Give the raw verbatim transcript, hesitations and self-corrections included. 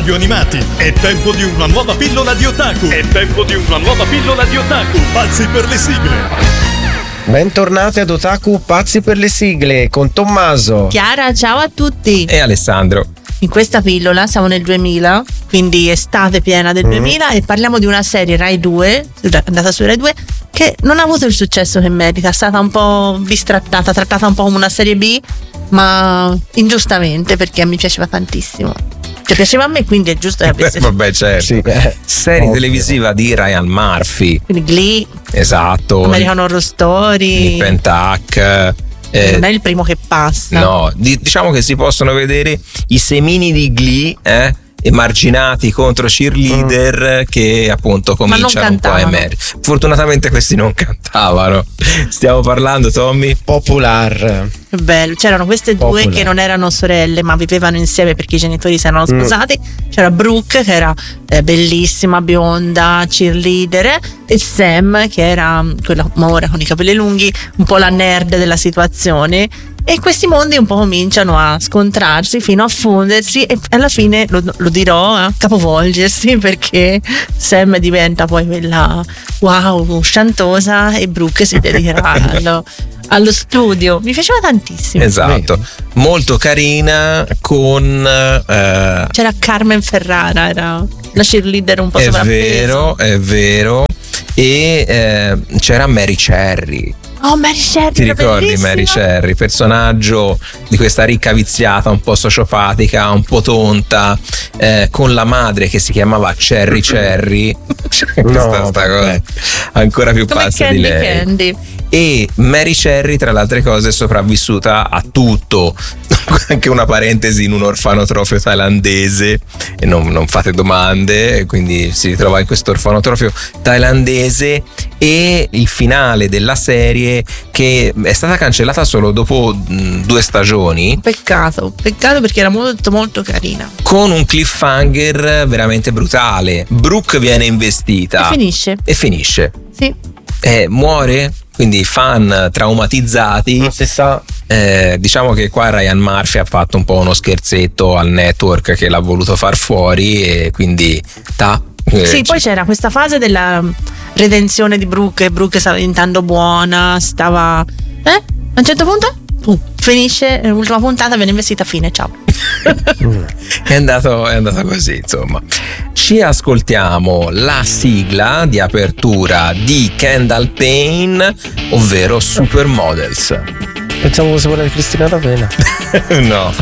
radio animati. È tempo di una nuova pillola di otaku. È tempo di una nuova pillola di otaku. Pazzi per le sigle. Bentornati ad Otaku Pazzi per le sigle con Tommaso, Chiara, ciao a tutti. E Alessandro. In questa pillola siamo nel duemila, quindi estate piena del duemila, mm. e parliamo di una serie Rai due, andata su Rai due, che non ha avuto il successo che merita. È stata un po' bistrattata, trattata un po' come una serie B, ma ingiustamente, perché mi piaceva tantissimo. Cioè piaceva a me, quindi è giusto che avesse... Vabbè, certo. Sì. Serie Ovvio. televisiva di Ryan Murphy. Quindi Glee, esatto. American Horror Story, Nip and Tuck. Eh, non è il primo che passa. No, di, diciamo che si possono vedere i semini di Glee, eh? emarginati contro cheerleader mm. che appunto cominciano un po' a emergere. Fortunatamente questi non cantavano. Stiamo parlando, Tommy? Popular. Bello, c'erano queste due Popular. Che non erano sorelle ma vivevano insieme perché i genitori si erano sposati. Mm. C'era Brooke che era eh, bellissima, bionda, cheerleader, e Sam che era quella ora con i capelli lunghi, un po' la nerd della situazione. E questi mondi un po' cominciano a scontrarsi fino a fondersi e alla fine lo, lo dirò a capovolgersi, perché Sam diventa poi quella wow chantosa e Brooke si dedicherà allo, allo studio. Mi piaceva tantissimo. Esatto, molto carina con eh, c'era Carmen Ferrara, era la cheerleader un po' è sovrappesa. vero, è vero. E eh, c'era Mary Cherry. Oh, Mary Cherry, ti ricordi bellissima. Mary Cherry, personaggio di questa ricca viziata, un po' sociopatica, un po' tonta, eh, con la madre che si chiamava Cherry Cherry. Questa No, sta cosa ancora più come pazza Candy di lei. Candy. E Mary Cherry, tra le altre cose, è sopravvissuta a tutto. Anche una parentesi in un orfanotrofio thailandese, e non, non fate domande, quindi si ritrova in questo orfanotrofio thailandese. E il finale della serie, che è stata cancellata solo dopo mh, due stagioni, Peccato, peccato perché era molto molto carina. con un cliffhanger veramente brutale. Brooke viene investita E finisce. e finisce. Sì. Eh, muore, quindi fan traumatizzati. Non si sa. Eh, diciamo che qua Ryan Murphy ha fatto un po' uno scherzetto al network che l'ha voluto far fuori, e quindi ta, eh, Sì, ci- poi c'era questa fase della redenzione di Brooke, e Brooke stava diventando buona, stava... Eh? A un certo punto pum, finisce l'ultima puntata, viene investita, fine, ciao. è andato è andata così, insomma. Ci ascoltiamo la sigla di apertura di Kendall Payne, ovvero Supermodels. Pensavo fosse quella di Cristina D'Avena. No.